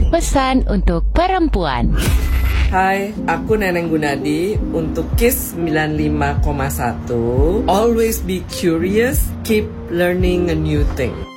Pesan untuk perempuan. Hai, aku Neneng Gunadi untuk KIS 95,1. Always be curious, keep learning a new thing.